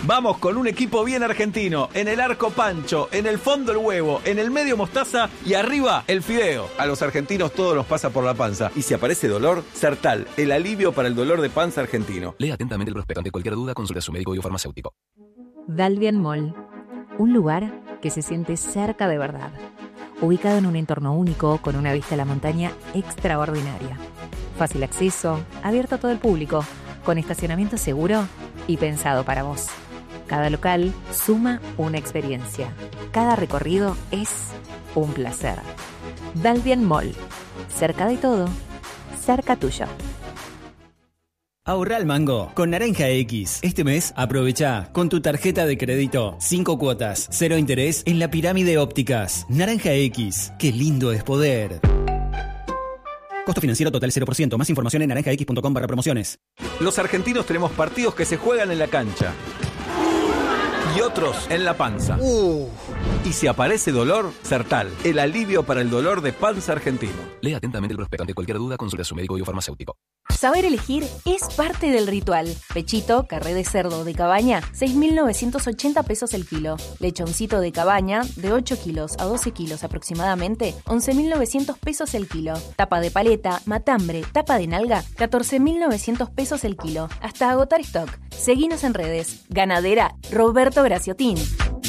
Vamos con un equipo bien argentino. En el arco Pancho, en el fondo el huevo, en el medio mostaza y arriba el fideo. A los argentinos todo nos pasa por la panza. Y si aparece dolor, Sertal, el alivio para el dolor de panza argentino. Lea atentamente el prospecto. Ante cualquier duda, consulte a su médico o farmacéutico. Dalvian Mall, un lugar que se siente cerca de verdad. Ubicado en un entorno único, con una vista a la montaña extraordinaria. Fácil acceso, abierto a todo el público, con estacionamiento seguro y pensado para vos. Cada local suma una experiencia. Cada recorrido es un placer. Dalvian Mall. Cerca de todo, cerca tuyo. Ahorra al mango con Naranja X. Este mes aprovecha con tu tarjeta de crédito 5 cuotas, 0 interés en la Pirámide Ópticas. Naranja X. Qué lindo es poder. Costo financiero total 0%. Más información en naranjax.com/promociones. Los argentinos tenemos partidos que se juegan en la cancha y otros en la panza. Y si aparece dolor, Sertal, el alivio para el dolor de panza argentino. Lea atentamente el prospecto. Ante cualquier duda, consulte a su médico o farmacéutico. Saber elegir es parte del ritual. Pechito, carré de cerdo de cabaña, 6.980 pesos el kilo. Lechoncito de cabaña, de 8 kilos a 12 kilos aproximadamente, 11.900 pesos el kilo. Tapa de paleta, matambre, tapa de nalga, 14.900 pesos el kilo. Hasta agotar stock. Seguinos en redes. Ganadera Roberto Graciotín.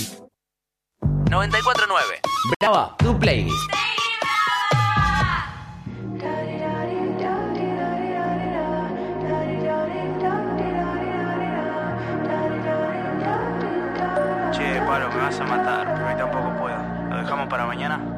94.9 Brava, tu playlist. Che, Pablo, me vas a matar, pero hoy tampoco puedo. ¿Lo dejamos para mañana?